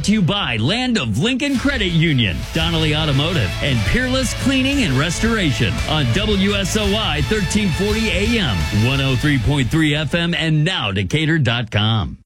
brought to you by Land of Lincoln Credit Union, Donnelly Automotive, and Peerless Cleaning and Restoration on WSOY 1340 AM, 103.3 FM, and now Decatur.com.